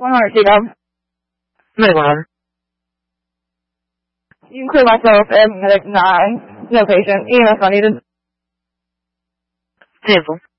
100 T-Dub. Maybe 100. You can clear myself at medic 9. No patient. EMS not needed. 10-4.